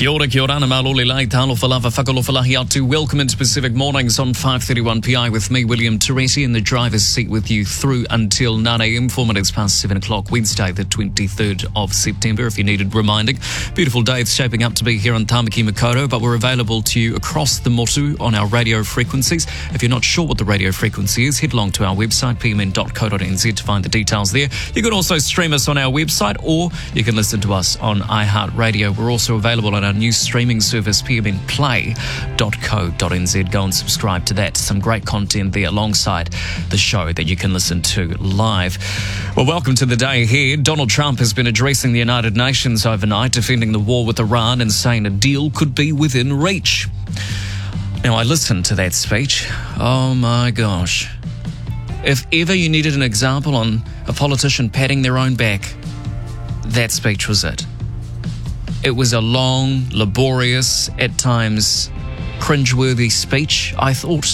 Kia ora, na maloli lai, talofa lava, whakalofa lahi atu. Welcome into Pacific Mornings on 5:31 PI with me, William Teresi, in the driver's seat with you through until 9 a.m, 4 minutes past 7 o'clock, Wednesday, the 23rd of September, if you needed reminding. Beautiful day it's shaping up to be here on Tamaki Makaurau, but we're available to you across the motu on our radio frequencies. If you're not sure what the radio frequency is, head along to our website, pmn.co.nz, to find the details there. You can also stream us on our website, or you can listen to us on iHeartRadio. We're also available on our new streaming service, pmnplay.co.nz. Go and subscribe to that. Some great content there alongside the show that you can listen to live. Well, welcome to the day ahead. Donald Trump has been addressing the United Nations overnight, defending the war with Iran and saying a deal could be within reach. Now, I listened to that speech. Oh my gosh. If ever you needed an example on a politician patting their own back, that speech was it. It was a long, laborious, at times cringeworthy speech, I thought,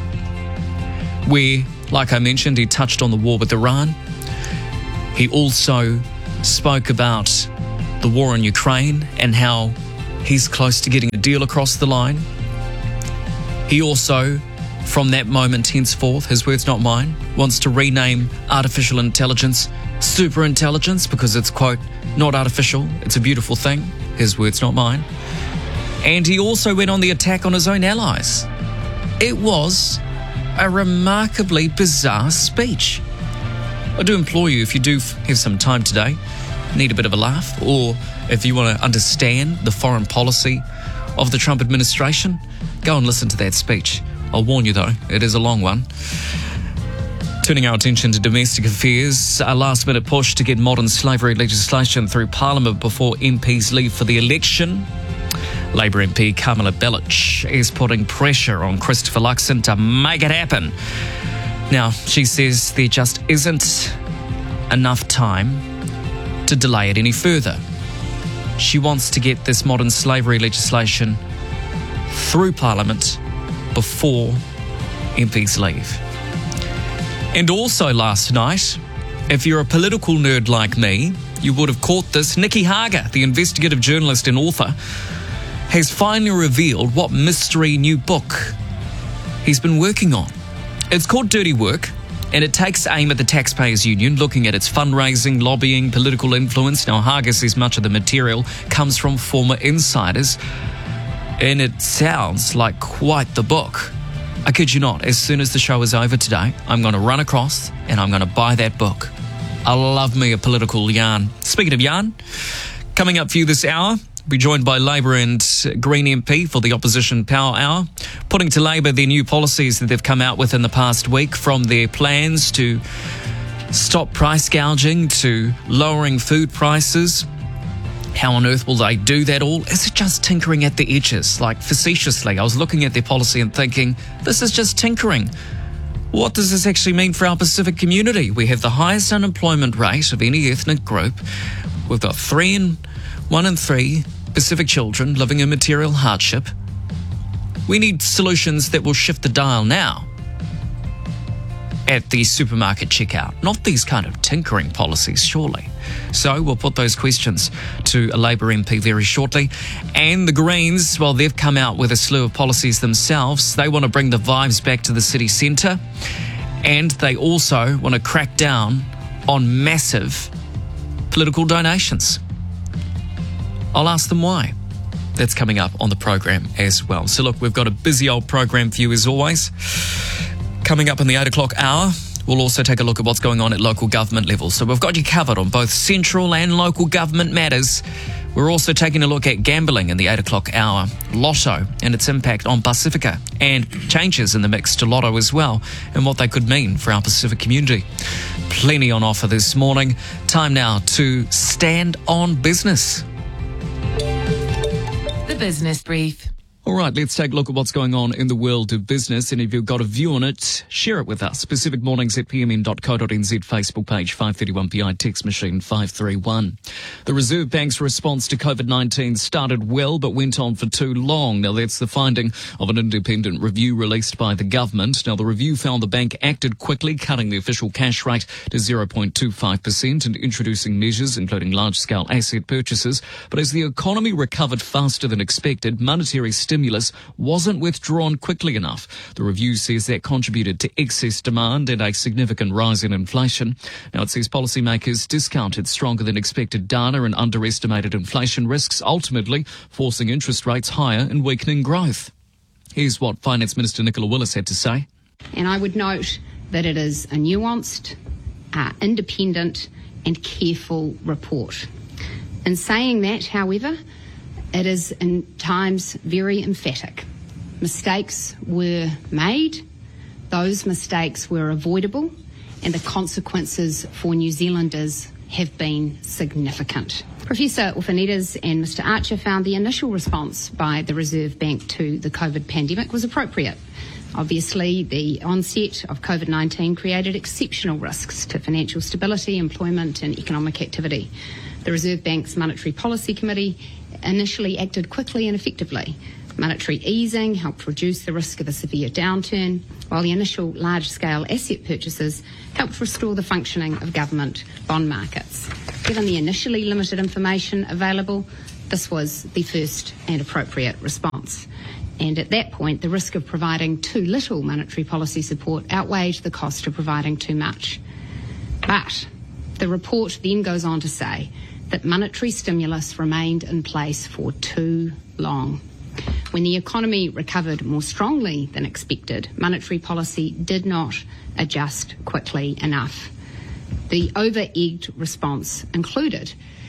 where, like I mentioned, he touched on the war with Iran. He also spoke about the war in Ukraine and how he's close to getting a deal across the line. He also, from that moment henceforth, his words not mine, wants to rename artificial intelligence super intelligence because it's, quote, not artificial, it's a beautiful thing. His words not mine. And he also went on the attack on his own allies. It was a remarkably bizarre speech. I do implore you, if you do have some time today, need a bit of a laugh, or if you want to understand the foreign policy of the Trump administration, go and listen to that speech. I'll warn you though, it is a long one. Turning our attention to domestic affairs, a last-minute push to get modern slavery legislation through Parliament before MPs leave for the election. Labour MP Kamala Belich is putting pressure on Christopher Luxon to make it happen. Now, she says there just isn't enough time to delay it any further. She wants to get this modern slavery legislation through Parliament before MPs leave. And also last night, if you're a political nerd like me, you would have caught this. Nicky Hager, the investigative journalist and author, has finally revealed what mystery new book he's been working on. It's called Dirty Work, and it takes aim at the Taxpayers Union, looking at its fundraising, lobbying, political influence. Now, Hager says much of the material comes from former insiders, and it sounds like quite the book. I kid you not, as soon as the show is over today, I'm going to run across and I'm going to buy that book. I love me a political yarn. Speaking of yarn, coming up for you this hour, we'll be joined by Labour and Green MP for the Opposition Power Hour, putting to Labour their new policies that they've come out with in the past week, from their plans to stop price gouging to lowering food prices. How on earth will they do that all? Is it just tinkering at the edges? Like, facetiously, I was looking at their policy and thinking, this is just tinkering. What does this actually mean for our Pacific community? We have the highest unemployment rate of any ethnic group. We've got 1 in 3 Pacific children living in material hardship. We need solutions that will shift the dial now at the supermarket checkout, not these kind of tinkering policies, surely. So we'll put those questions to a Labour MP very shortly. And the Greens, well, they've come out with a slew of policies themselves. They want to bring the vibes back to the city centre, and they also want to crack down on massive political donations. I'll ask them why. That's coming up on the program as well. So look, we've got a busy old program for you as always. Coming up in the 8 o'clock hour, we'll also take a look at what's going on at local government level. So we've got you covered on both central and local government matters. We're also taking a look at gambling in the 8 o'clock hour, Lotto and its impact on Pacifica, and changes in the mix to Lotto as well, and what they could mean for our Pacific community. Plenty on offer this morning. Time now to stand on business. The Business Brief. All right, let's take a look at what's going on in the world of business. And if you've got a view on it, share it with us. Pacific Mornings at pmn.co.nz, Facebook page 531PI, text machine 531. The Reserve Bank's response to COVID-19 started well but went on for too long. Now, that's the finding of an independent review released by the government. Now, the review found the bank acted quickly, cutting the official cash rate to 0.25% and introducing measures including large-scale asset purchases. But as the economy recovered faster than expected, monetary stimulus wasn't withdrawn quickly enough. The review says that contributed to excess demand and a significant rise in inflation. Now, it says policymakers discounted stronger than expected data and underestimated inflation risks, ultimately forcing interest rates higher and weakening growth. Here's what Finance Minister Nicola Willis had to say. And I would note that it is a nuanced, independent and careful report. In saying that, however, it is in times very emphatic. Mistakes were made, those mistakes were avoidable, and the consequences for New Zealanders have been significant. Professor Uwhanidis and Mr Archer found the initial response by the Reserve Bank to the COVID pandemic was appropriate. Obviously, the onset of COVID-19 created exceptional risks to financial stability, employment and economic activity. The Reserve Bank's Monetary Policy Committee initially acted quickly and effectively. Monetary easing helped reduce the risk of a severe downturn, while the initial large-scale asset purchases helped restore the functioning of government bond markets. Given the initially limited information available, this was the first and appropriate response. And at that point, the risk of providing too little monetary policy support outweighed the cost of providing too much. But the report then goes on to say that monetary stimulus remained in place for too long. When the economy recovered more strongly than expected, monetary policy did not adjust quickly enough. The over-egged response included